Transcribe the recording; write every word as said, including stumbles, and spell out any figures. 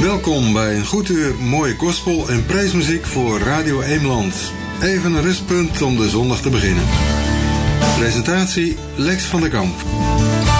Welkom bij een goed uur mooie gospel en prijsmuziek voor Radio Eemland. Even een rustpunt om de zondag te beginnen. Presentatie Lex van der Kamp.